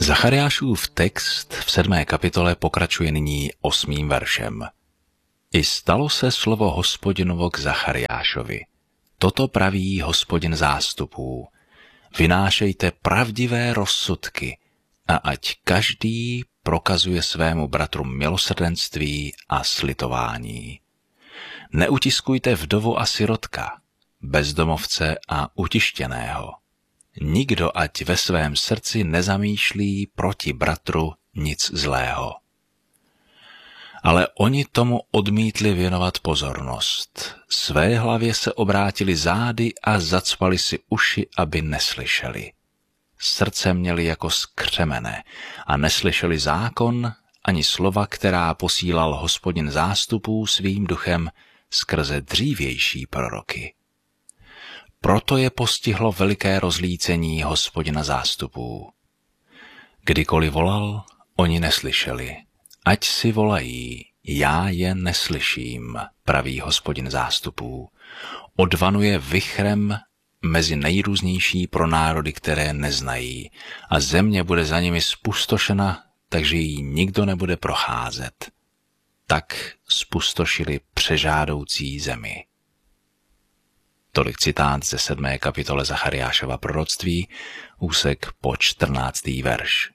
Zachariášův text v 7. kapitole pokračuje nyní 8. veršem. I stalo se slovo Hospodinovo k Zachariášovi. Toto praví Hospodin zástupů. Vynášejte pravdivé rozsudky a ať každý prokazuje svému bratru milosrdenství a slitování. Neutiskujte vdovu a sirotka, bezdomovce a utištěného. Nikdo ať ve svém srdci nezamýšlí proti bratru nic zlého. Ale oni tomu odmítli věnovat pozornost. Své hlavě se obrátili zády a zacpali si uši, aby neslyšeli. Srdce měli jako skřemené a neslyšeli zákon ani slova, která posílal Hospodin zástupů svým duchem skrze dřívější proroky. Proto je postihlo veliké rozlícení Hospodina zástupů. Kdykoliv volal, oni neslyšeli. Ať si volají, já je neslyším, praví Hospodin zástupů. Odvanuje vichrem mezi nejrůznější pro národy, které neznají, a země bude za nimi spustošena, takže jí nikdo nebude procházet. Tak spustošili přežádoucí zemi. Tolik citát ze 7. kapitole Zachariášova proroctví, úsek po 14. verš.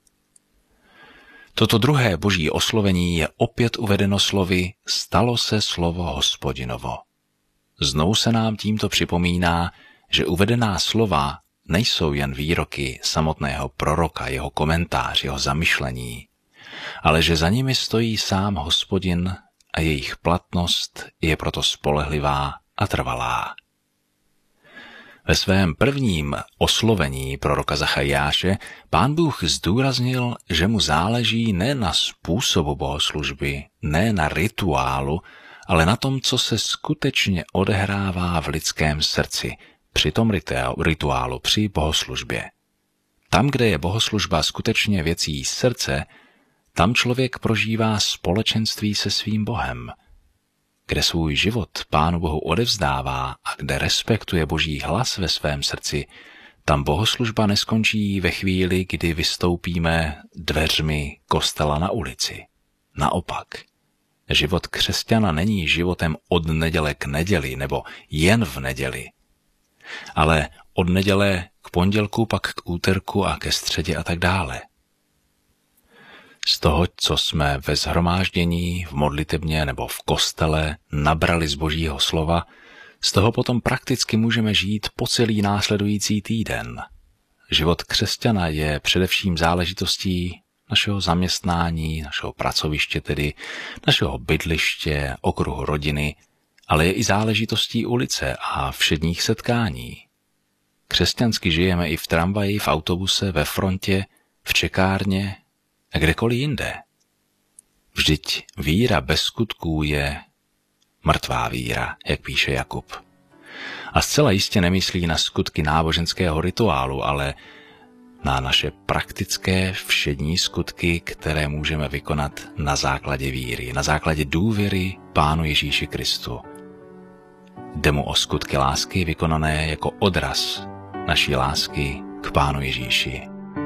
Toto druhé boží oslovení je opět uvedeno slovy stalo se slovo Hospodinovo. Znovu se nám tímto připomíná, že uvedená slova nejsou jen výroky samotného proroka, jeho komentář, jeho zamyšlení, ale že za nimi stojí sám Hospodin a jejich platnost je proto spolehlivá a trvalá. Ve svém prvním oslovení proroka Zachariáše Pán Bůh zdůraznil, že mu záleží ne na způsobu bohoslužby, ne na rituálu, ale na tom, co se skutečně odehrává v lidském srdci, při tom rituálu, při bohoslužbě. Tam, kde je bohoslužba skutečně věcí srdce, tam člověk prožívá společenství se svým Bohem. Kde svůj život Pánu Bohu odevzdává a kde respektuje Boží hlas ve svém srdci, tam bohoslužba neskončí ve chvíli, kdy vystoupíme dveřmi kostela na ulici. Naopak, život křesťana není životem od neděle k neděli nebo jen v neděli, ale od neděle k pondělku, pak k úterku a ke středě a tak dále. Z toho, co jsme ve shromáždění, v modlitebně nebo v kostele nabrali z Božího slova, z toho potom prakticky můžeme žít po celý následující týden. Život křesťana je především záležitostí našeho zaměstnání, našeho pracoviště tedy, našeho bydliště, okruhu rodiny, ale je i záležitostí ulice a všedních setkání. Křesťansky žijeme i v tramvaji, v autobuse, ve frontě, v čekárně a kdekoliv jinde. Vždyť víra bez skutků je mrtvá víra, jak píše Jakub. A zcela jistě nemyslí na skutky náboženského rituálu, ale na naše praktické všední skutky, které můžeme vykonat na základě víry, na základě důvěry Pánu Ježíši Kristu. Jde mu o skutky lásky vykonané jako odraz naší lásky k Pánu Ježíši.